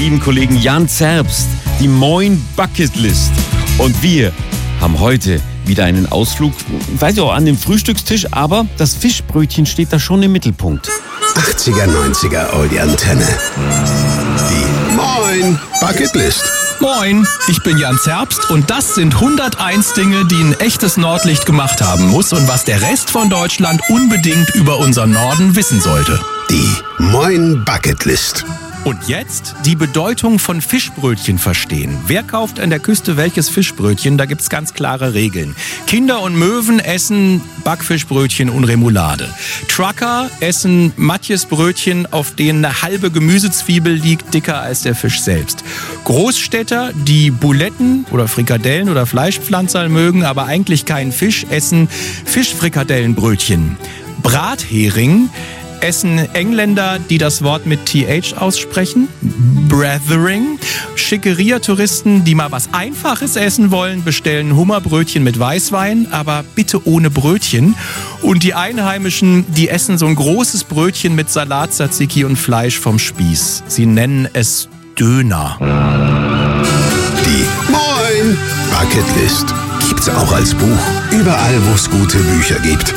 lieben Kollegen Jan Zerbst, die Moin Bucketlist. Und wir haben heute wieder einen Ausflug, weiß ich auch, an den Frühstückstisch, aber das Fischbrötchen steht da schon im Mittelpunkt. 80er, 90er, Oldie Antenne. Die Moin Bucketlist. Moin, ich bin Jan Zerbst und das sind 101 Dinge, die ein echtes Nordlicht gemacht haben muss und was der Rest von Deutschland unbedingt über unseren Norden wissen sollte. Die Moin Bucketlist. Und jetzt die Bedeutung von Fischbrötchen verstehen. Wer kauft an der Küste welches Fischbrötchen? Da gibt's ganz klare Regeln. Kinder und Möwen essen Backfischbrötchen und Remoulade. Trucker essen Matjesbrötchen, auf denen eine halbe Gemüsezwiebel liegt, dicker als der Fisch selbst. Großstädter, die Buletten oder Frikadellen oder Fleischpflanzerl mögen, aber eigentlich keinen Fisch, essen Fischfrikadellenbrötchen. Brathering essen Engländer, die das Wort mit TH aussprechen. Brathering. Schickeria-Touristen, die mal was Einfaches essen wollen, bestellen Hummerbrötchen mit Weißwein, aber bitte ohne Brötchen. Und die Einheimischen, die essen so ein großes Brötchen mit Salat, Tzatziki und Fleisch vom Spieß. Sie nennen es Döner. Die Moin Bucketlist gibt's auch als Buch. Überall, wo es gute Bücher gibt.